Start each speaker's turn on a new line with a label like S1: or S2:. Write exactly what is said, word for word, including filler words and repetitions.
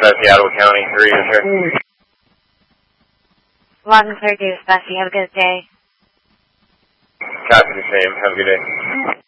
S1: Seattle County, three, sir.
S2: Loud and clear, Deuce, Bessie. Have a good day.
S1: Copy the same. Have a good day.